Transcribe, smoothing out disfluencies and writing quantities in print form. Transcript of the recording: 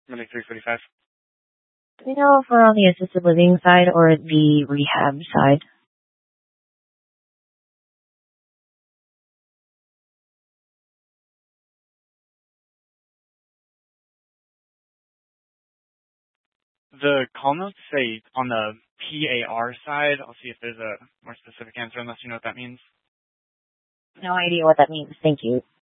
Running 345. Do you know if we're on the assisted living side or the rehab side? The call notes say on the PAR side. I'll see if there's a more specific answer unless you know what that means. No idea what that means. Thank you.